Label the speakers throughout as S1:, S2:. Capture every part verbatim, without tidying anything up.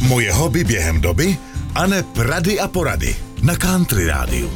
S1: Moje hobby během doby aneb rady a porady na Country Rádiu.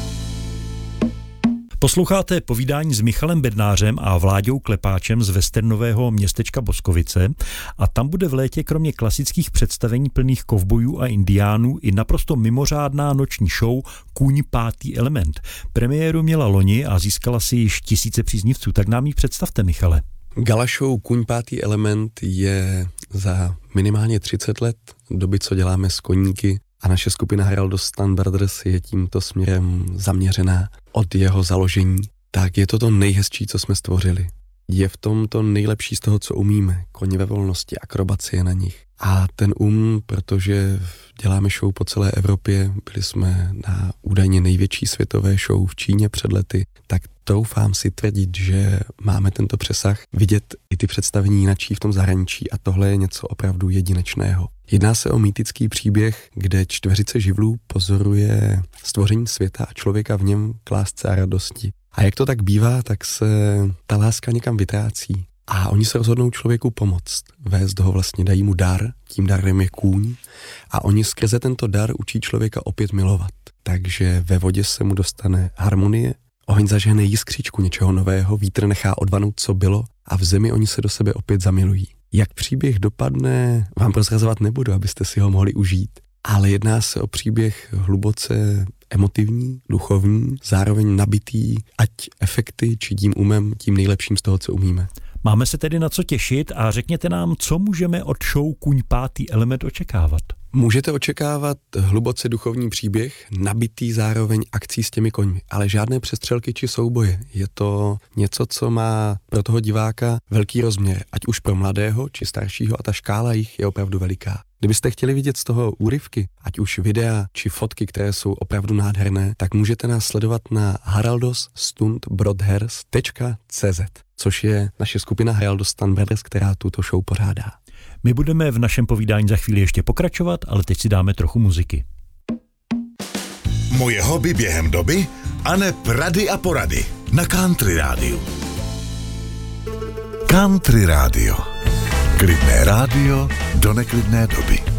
S2: Posloucháte povídání s Michalem Bednářem a Vláďou Klepáčem z westernového městečka Boskovice a tam bude v létě kromě klasických představení plných kovbojů a indiánů i naprosto mimořádná noční show Kůň pátý element. Premiéru měla loni a získala si již tisíce příznivců, tak nám ji představte, Michale.
S3: Gala show Kůň pátý element je za minimálně třicet let doby, co děláme s koníky, a naše skupina Heraldos Stunt Brothers je tímto směrem zaměřená od jeho založení. Tak je to to nejhezčí, co jsme stvořili. Je v tom to nejlepší z toho, co umíme. Koně ve volnosti, akrobacie na nich. A ten um, protože děláme show po celé Evropě, byli jsme na údajně největší světové show v Číně před lety, tak troufám si tvrdit, že máme tento přesah vidět i ty představení jinačí v tom zahraničí a tohle je něco opravdu jedinečného. Jedná se o mýtický příběh, kde čtveřice živlů pozoruje stvoření světa a člověka v něm k lásce a radosti. A jak to tak bývá, tak se ta láska někam vytrácí. A oni se rozhodnou člověku pomoct, vést ho vlastně, dají mu dar, tím darem je kůň a oni skrze tento dar učí člověka opět milovat. Takže ve vodě se mu dostane harmonie, oheň zažehne jiskřičku něčeho nového, vítr nechá odvanout, co bylo a v zemi oni se do sebe opět zamilují. Jak příběh dopadne, vám prozrazovat nebudu, abyste si ho mohli užít, ale jedná se o příběh hluboce emotivní, duchovní, zároveň nabitý, ať efekty, či tím umem, tím nejlepším z toho, co umíme.
S2: Máme se tedy na co těšit a řekněte nám, co můžeme od show Kůň pátý element očekávat.
S3: Můžete očekávat hluboce duchovní příběh, nabitý zároveň akcí s těmi koňmi, ale žádné přestřelky či souboje. Je to něco, co má pro toho diváka velký rozměr, ať už pro mladého či staršího, a ta škála jich je opravdu veliká. Kdybyste chtěli vidět z toho úryvky, ať už videa či fotky, které jsou opravdu nádherné, tak můžete nás sledovat na heraldos stunt brothers tečka cé zet, což je naše skupina Heraldos Stunt Brothers, která tuto show pořádá.
S2: My budeme v našem povídání za chvíli ještě pokračovat, ale teď si dáme trochu muziky.
S1: Moje hobby během doby aneb rady a porady na Country Rádiu. Country Rádio. Klidné rádio do neklidné doby.